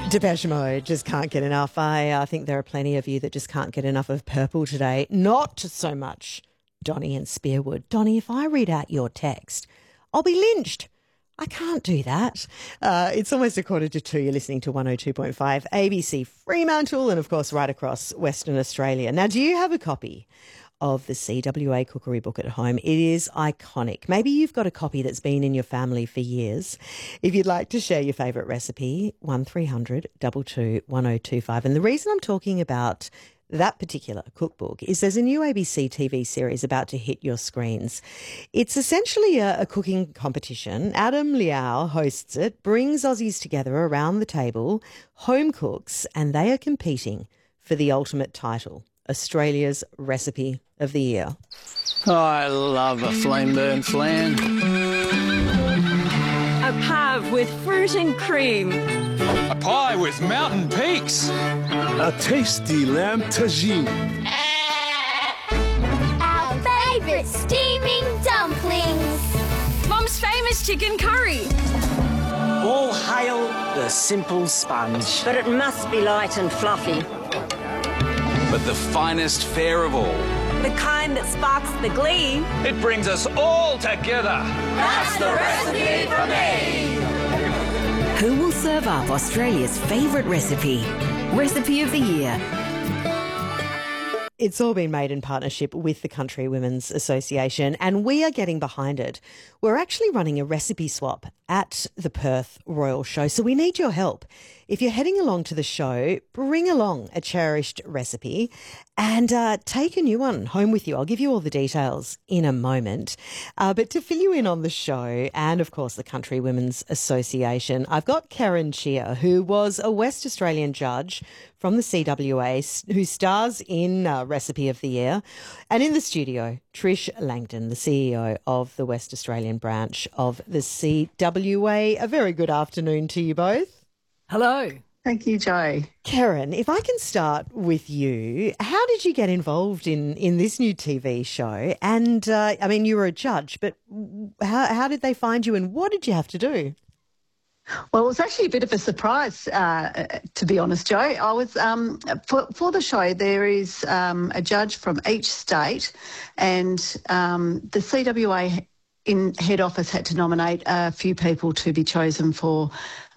Depeche Mode, just can't get enough. I think there are plenty of you that just can't get enough of Purple today. Not so much Donny and Spearwood. Donny, if I read out your text, I'll be lynched. I can't do that. It's almost 1:45. You're listening to 102.5 ABC Fremantle and, of course, right across Western Australia. Now, do you have a copy of the CWA cookery book at home? It is iconic. Maybe you've got a copy that's been in your family for years. If you'd like to share your favourite recipe, 1300 22 1025. And the reason I'm talking about that particular cookbook is there's a new ABC TV series about to hit your screens. It's essentially a cooking competition. Adam Liao hosts it, brings Aussies together around the table, home cooks, and they are competing for the ultimate title, Australia's Recipe of the Year. I love a flame-burnt flan. A pave with fruit and cream. A pie with mountain peaks. A tasty lamb tagine. Our favourite steaming dumplings. Mum's famous chicken curry. All hail the simple sponge. But it must be light and fluffy. But the finest fare of all. The kind that sparks the glee. It brings us all together. That's the recipe for me. Who will serve up Australia's favourite recipe? Recipe of the Year. It's all been made in partnership with the Country Women's Association, and we are getting behind it. We're actually running a recipe swap at the Perth Royal Show, so we need your help. If you're heading along to the show, bring along a cherished recipe and take a new one home with you. I'll give you all the details in a moment. But to fill you in on the show and, of course, the Country Women's Association, I've got Karen Cheer, who was a West Australian judge from the CWA, who stars in Recipe of the Year. And in the studio, Trish Langdon, the CEO of the West Australian branch of the CWA. A very good afternoon to you both. Hello. Thank you, Jo. Karen, if I can start with you, how did you get involved in this new TV show? And, I mean, you were a judge, but how did they find you and what did you have to do? Well, it was actually a bit of a surprise, to be honest, Jo. I was for the show. There is a judge from each state, and the CWA in head office had to nominate a few people to be chosen for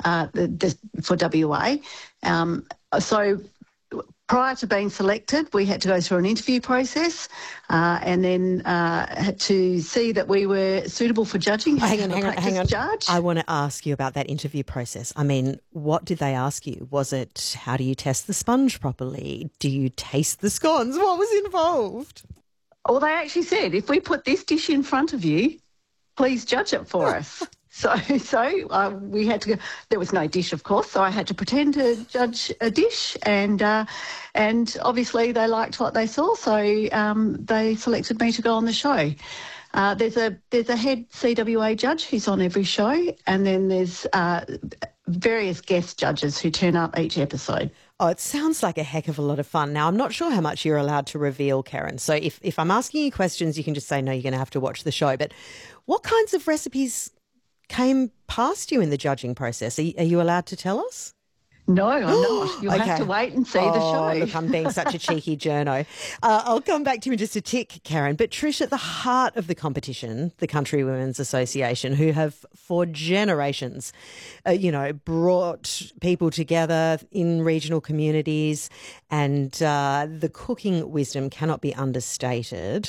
WA. So prior to being selected, we had to go through an interview process and then had to see that we were suitable for judging. Hang on. Judge. I want to ask you about that interview process. I mean, what did they ask you? Was it, how do you test the sponge properly? Do you taste the scones? What was involved? Well, they actually said, if we put this dish in front of you, please judge it for us. So we had to go. There was no dish, of course, so I had to pretend to judge a dish, and obviously they liked what they saw, so they selected me to go on the show. There's a head CWA judge who's on every show, and then there's various guest judges who turn up each episode. Oh, it sounds like a heck of a lot of fun. Now, I'm not sure how much you're allowed to reveal, Karen. So if I'm asking you questions, you can just say, no, you're going to have to watch the show. But what kinds of recipes came past you in the judging process? Are you allowed to tell us? No, I'm not. You'll have to wait and see the show. Look, I'm being such a cheeky journo. I'll come back to you in just a tick, Karen. But Trish, at the heart of the competition, the Country Women's Association, who have for generations, brought people together in regional communities, and the cooking wisdom cannot be understated.